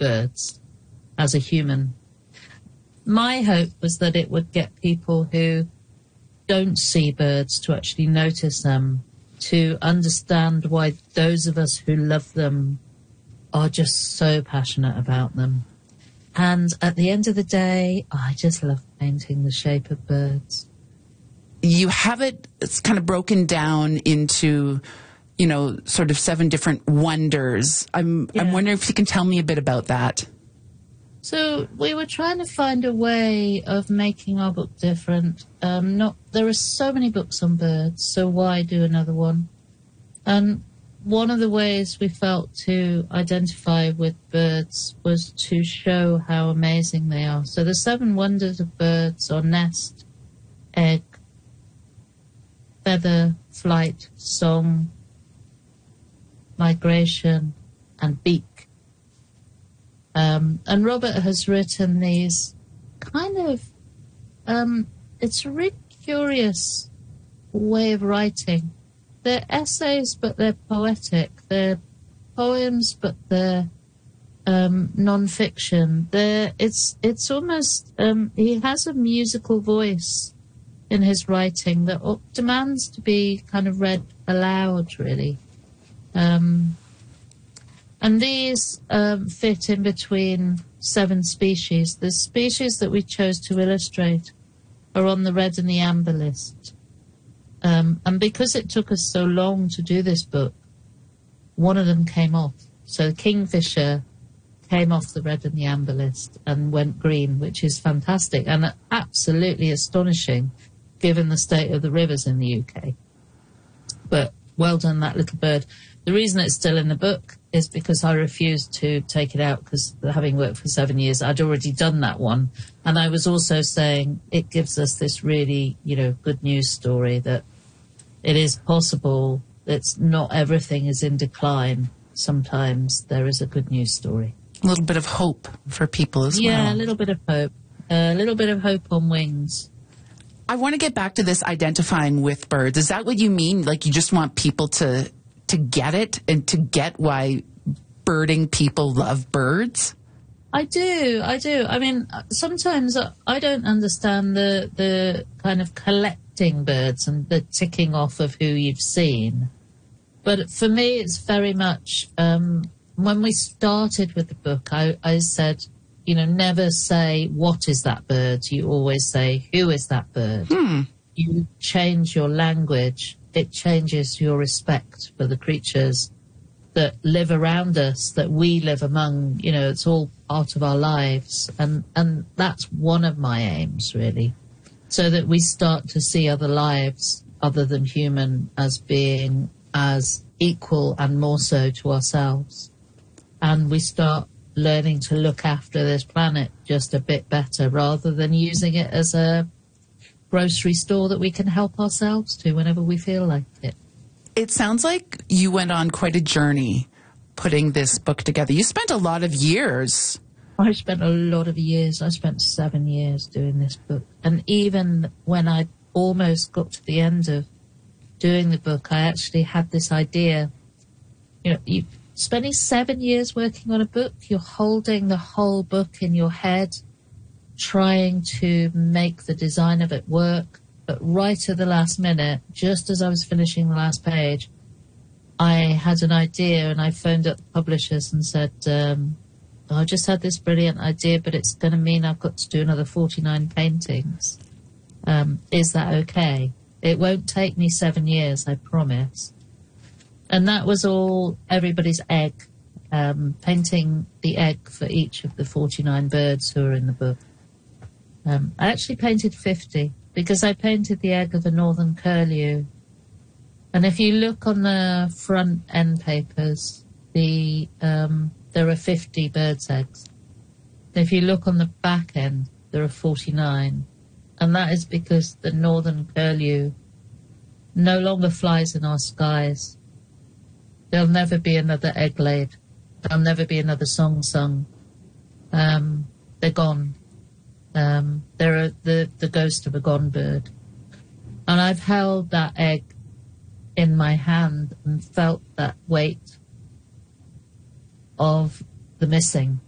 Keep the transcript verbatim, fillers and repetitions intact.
birds as a human. My hope was that it would get people who don't see birds to actually notice them, to understand why those of us who love them are just so passionate about them. And at the end of the day, I just love painting the shape of birds. You have it, it's kind of broken down into, you know, sort of seven different wonders. I'm, yeah. I'm wondering if you can tell me a bit about that. So we were trying to find a way of making our book different. Um, not there are so many books on birds, so why do another one? And one of the ways we felt to identify with birds was to show how amazing they are. So the seven wonders of birds are nest, egg, feather, flight, song, migration, and beak. Um, and Robert has written these kind of, um, it's a really curious way of writing. They're essays, but they're poetic. They're poems, but they're um, non-fiction. They're, it's, it's almost, um, he has a musical voice in his writing that demands to be kind of read aloud, really. Um, And these um, fit in between seven species. The species that we chose to illustrate are on the red and the amber list. Um, and because it took us so long to do this book, one of them came off. So Kingfisher came off the red and the amber list and went green, which is fantastic and absolutely astonishing given the state of the rivers in the U K. But well done, that little bird. The reason it's still in the book is because I refused to take it out because, having worked for seven years, I'd already done that one. And I was also saying it gives us this really, you know, good news story that it is possible that not everything is in decline. Sometimes there is a good news story. A little bit of hope for people as yeah, well. Yeah, a little bit of hope. A little bit of hope on wings. I want to get back to this identifying with birds. Is that what you mean? Like you just want people to... to get it and to get why birding people love birds? I do, I do. I mean, sometimes I don't understand the the kind of collecting birds and the ticking off of who you've seen. But for me, it's very much, um, when we started with the book, I, I said, you know, never say, what is that bird? You always say, who is that bird? Hmm. You change your language. It changes your respect for the creatures that live around us, that we live among. You know, it's all part of our lives. And, and that's one of my aims, really, so that we start to see other lives other than human as being as equal and more so to ourselves. And we start learning to look after this planet just a bit better rather than using it as a grocery store that we can help ourselves to whenever we feel like it. It sounds like you went on quite a journey putting this book together. You spent a lot of years. I spent a lot of years. I spent seven years doing this book. And even when I almost got to the end of doing the book, I actually had this idea. You know, you spending seven years working on a book, you're holding the whole book in your head, trying to make the design of it work, but right at the last minute, just as I was finishing the last page, I had an idea and I phoned up the publishers and said, um, oh, I just had this brilliant idea, but it's going to mean I've got to do another forty-nine paintings. Um, is that okay? It won't take me seven years, I promise. And that was all everybody's egg, um, painting the egg for each of the forty-nine birds who are in the book. Um, I actually painted fifty because I painted the egg of a northern curlew. And if you look on the front end papers, the um, there are fifty birds' eggs. If you look on the back end, there are forty-nine. And that is because the northern curlew no longer flies in our skies. There'll never be another egg laid. There'll never be another song sung. Um, they're gone. Um, they're the, the ghost of a gone bird. And I've held that egg in my hand and felt that weight of the missing.